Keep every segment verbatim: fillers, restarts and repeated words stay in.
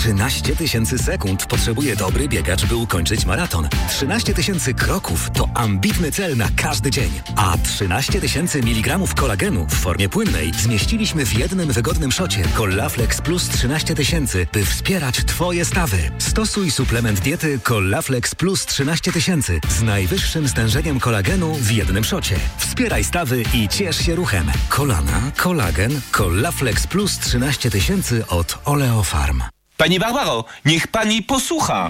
trzynaście tysięcy sekund potrzebuje dobry biegacz, by ukończyć maraton. trzynaście tysięcy kroków to ambitny cel na każdy dzień. A trzynaście tysięcy miligramów kolagenu w formie płynnej zmieściliśmy w jednym wygodnym szocie Collaflex Plus trzynaście tysięcy, by wspierać Twoje stawy. Stosuj suplement diety Collaflex Plus trzynaście tysięcy z najwyższym stężeniem kolagenu w jednym szocie. Wspieraj stawy i ciesz się ruchem. Kolana, kolagen, Collaflex Plus trzynaście tysięcy od Oleofarm. Pani Barbaro, niech pani posłucha.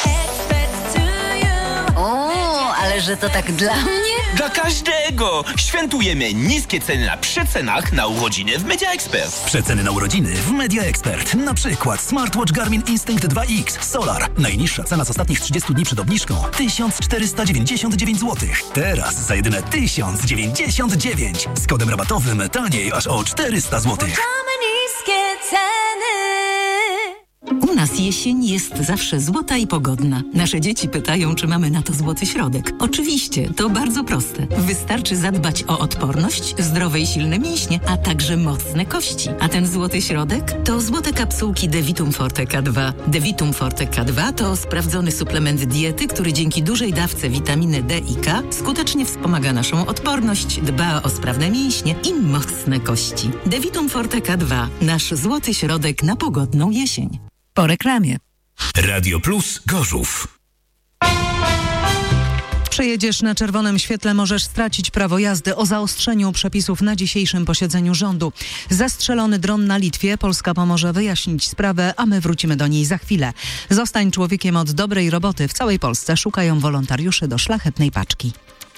O, ale że to tak dla mnie? Dla każdego! Świętujemy niskie ceny na przecenach na urodziny w Media Expert. Przeceny na urodziny w Media Expert. Na przykład smartwatch Garmin Instinct dwa X Solar. Najniższa cena z ostatnich trzydziestu dni przed obniżką tysiąc czterysta dziewięćdziesiąt dziewięć złotych. Teraz za jedyne tysiąc dziewięćdziesiąt dziewięć. Z kodem rabatowym taniej aż o czterysta złotych. niskie ceny. U nas jesień jest zawsze złota i pogodna. Nasze dzieci pytają, czy mamy na to złoty środek. Oczywiście, to bardzo proste. Wystarczy zadbać o odporność, zdrowe i silne mięśnie, a także mocne kości. A ten złoty środek to złote kapsułki Devitum Forte K dwa. Devitum Forte K dwa to sprawdzony suplement diety, który dzięki dużej dawce witaminy D i K skutecznie wspomaga naszą odporność, dba o sprawne mięśnie i mocne kości. Devitum Forte K dwa. Nasz złoty środek na pogodną jesień. Po reklamie. Radio Plus Gorzów. Przejedziesz na czerwonym świetle, możesz stracić prawo jazdy. O zaostrzeniu przepisów na dzisiejszym posiedzeniu rządu. Zastrzelony dron na Litwie. Polska pomoże wyjaśnić sprawę, a my wrócimy do niej za chwilę. Zostań człowiekiem od dobrej roboty. W całej Polsce szukają wolontariuszy do szlachetnej paczki.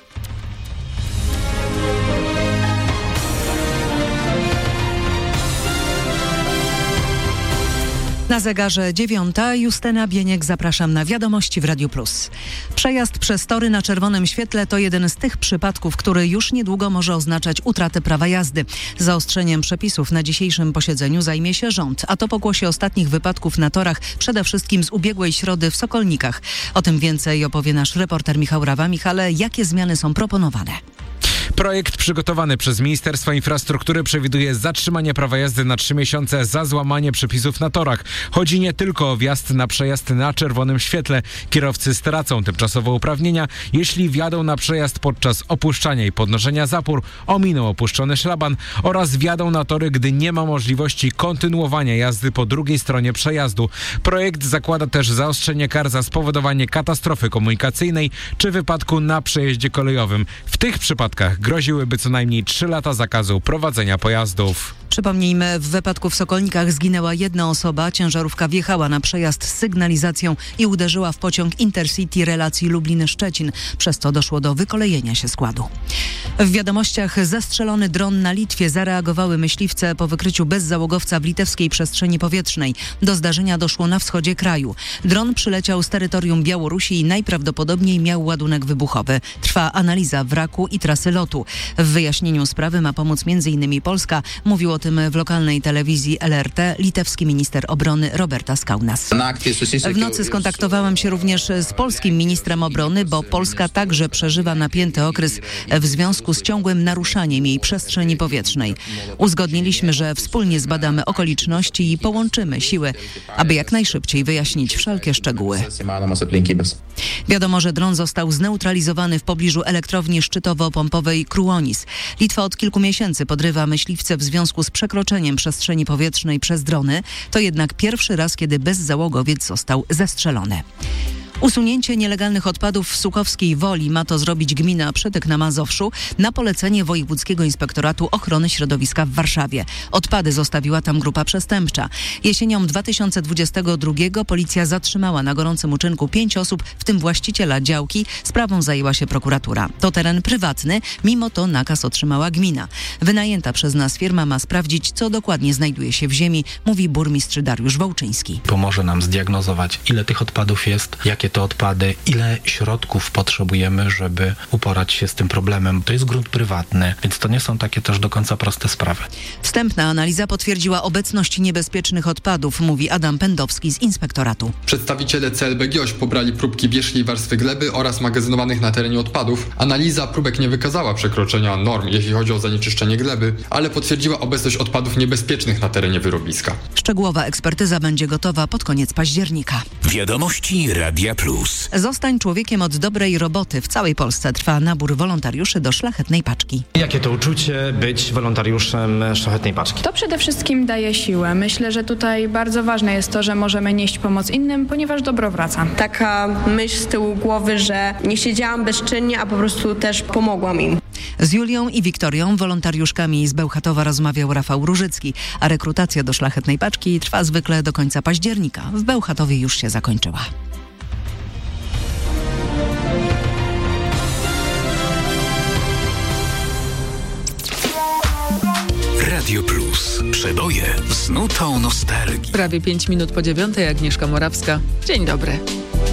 Na zegarze dziewiąta. Justyna Bieniek, zapraszam na wiadomości w Radiu Plus. Przejazd przez tory na czerwonym świetle to jeden z tych przypadków, który już niedługo może oznaczać utratę prawa jazdy. Zaostrzeniem przepisów na dzisiejszym posiedzeniu zajmie się rząd, a to pokłosie ostatnich wypadków na torach, przede wszystkim z ubiegłej środy w Sokolnikach. O tym więcej opowie nasz reporter Michał Rawa. Michale, jakie zmiany są proponowane? Projekt przygotowany przez Ministerstwo Infrastruktury przewiduje zatrzymanie prawa jazdy na trzy miesiące za złamanie przepisów na torach. Chodzi nie tylko o wjazd na przejazd na czerwonym świetle. Kierowcy stracą tymczasowe uprawnienia, jeśli wjadą na przejazd podczas opuszczania i podnoszenia zapór, ominą opuszczony szlaban oraz wjadą na tory, gdy nie ma możliwości kontynuowania jazdy po drugiej stronie przejazdu. Projekt zakłada też zaostrzenie kar za spowodowanie katastrofy komunikacyjnej czy wypadku na przejeździe kolejowym. W tych przypadkach groziłyby co najmniej trzy lata zakazu prowadzenia pojazdów. Przypomnijmy, w wypadku w Sokolnikach zginęła jedna osoba. Ciężarówka wjechała na przejazd z sygnalizacją i uderzyła w pociąg Intercity relacji Lublin-Szczecin. Przez co doszło do wykolejenia się składu. W wiadomościach zastrzelony dron na Litwie. Zareagowały myśliwce po wykryciu bezzałogowca w litewskiej przestrzeni powietrznej. Do zdarzenia doszło na wschodzie kraju. Dron przyleciał z terytorium Białorusi i najprawdopodobniej miał ładunek wybuchowy. Trwa analiza wraku i trasy lotu. W wyjaśnieniu sprawy ma pomóc między innymi Polska. Mówił o tym w lokalnej telewizji L R T litewski minister obrony Robertas Kaunas. W nocy skontaktowałem się również z polskim ministrem obrony, bo Polska także przeżywa napięty okres w związku z ciągłym naruszaniem jej przestrzeni powietrznej. Uzgodniliśmy, że wspólnie zbadamy okoliczności i połączymy siły, aby jak najszybciej wyjaśnić wszelkie szczegóły. Wiadomo, że dron został zneutralizowany w pobliżu elektrowni szczytowo-pompowej Kruonis. Litwa od kilku miesięcy podrywa myśliwce w związku z przekroczeniem przestrzeni powietrznej przez drony. To jednak pierwszy raz, kiedy bezzałogowiec został zestrzelony. Usunięcie nielegalnych odpadów w Suchowskiej Woli ma to zrobić gmina Przytyk na Mazowszu na polecenie Wojewódzkiego Inspektoratu Ochrony Środowiska w Warszawie. Odpady zostawiła tam grupa przestępcza. Jesienią dwa tysiące dwudziestego drugiego policja zatrzymała na gorącym uczynku pięć osób, w tym właściciela działki. Sprawą zajęła się prokuratura. To teren prywatny, mimo to nakaz otrzymała gmina. Wynajęta przez nas firma ma sprawdzić, co dokładnie znajduje się w ziemi, mówi burmistrz Dariusz Wołczyński. Pomoże nam zdiagnozować, ile tych odpadów jest, jakie jakie to odpady, ile środków potrzebujemy, żeby uporać się z tym problemem. To jest grunt prywatny, więc to nie są takie też do końca proste sprawy. Wstępna analiza potwierdziła obecność niebezpiecznych odpadów, mówi Adam Pędowski z inspektoratu. Przedstawiciele C L B G O Ź pobrali próbki wierzchniej warstwy gleby oraz magazynowanych na terenie odpadów. Analiza próbek nie wykazała przekroczenia norm, jeśli chodzi o zanieczyszczenie gleby, ale potwierdziła obecność odpadów niebezpiecznych na terenie wyrobiska. Szczegółowa ekspertyza będzie gotowa pod koniec października. Wiadomości Radia Plus. Zostań człowiekiem od dobrej roboty. W całej Polsce trwa nabór wolontariuszy do Szlachetnej Paczki. Jakie to uczucie być wolontariuszem Szlachetnej Paczki? To przede wszystkim daje siłę. Myślę, że tutaj bardzo ważne jest to, że możemy nieść pomoc innym, ponieważ dobro wraca. Taka myśl z tyłu głowy, że nie siedziałam bezczynnie, a po prostu też pomogłam im. Z Julią i Wiktorią, wolontariuszkami z Bełchatowa, rozmawiał Rafał Różycki, a rekrutacja do Szlachetnej Paczki trwa zwykle do końca października. W Bełchatowie już się zakończyła. Radio Plus. Przeboje z nutą nostalgii. Prawie pięć minut po dziewiątej, Agnieszka Morawska. Dzień dobry.